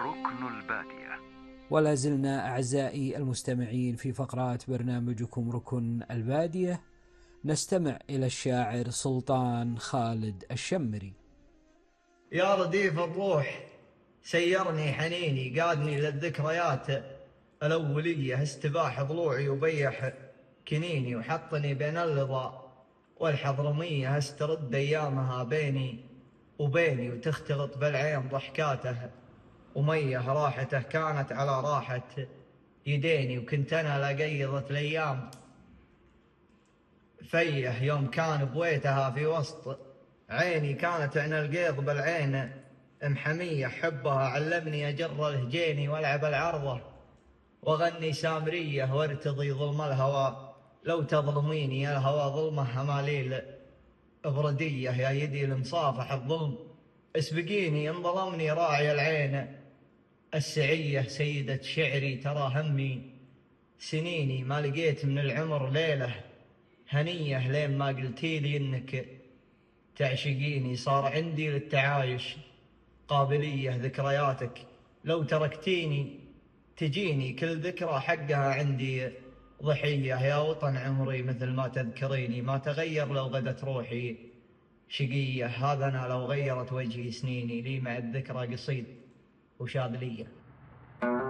ركن البادية. ولا زلنا أعزائي المستمعين في فقرات برنامجكم ركن البادية، نستمع إلى الشاعر سلطان خالد الشمري. يا رديف الروح سيرني حنيني، قادني للذكريات الأولية، استباح ضلوعي وبيح كنيني، وحطني بين اللظى والحضرمية، استرد أيامها بيني وبيني، وتختلط بالعين ضحكاته وميه، راحته كانت على راحة يديني، وكنت أنا لقيضة الأيام فيه، يوم كان بويتها في وسط عيني، كانت عن القيض بالعين محمية، حبها علمني أجر الهجيني والعب العرضة وغني سامرية، وارتضي ظلم الهوى لو تظلميني، يا الهوى ظلمه هماليل بردية، يا يدي لمصافح الظلم اسبقيني، ان ظلمني راعي العين السعية، سيدة شعري ترى همي سنيني، ما لقيت من العمر ليلة هنية لين ما قلتيلي إنك تعشقيني، صار عندي للتعايش قابلية، ذكرياتك لو تركتيني تجيني، كل ذكرى حقها عندي ضحية، يا وطن عمري مثل ما تذكريني، ما تغير لو غدت روحي شقية، هذا أنا لو غيرت وجهي سنيني، لي مع الذكرى قصيد وشاذلية.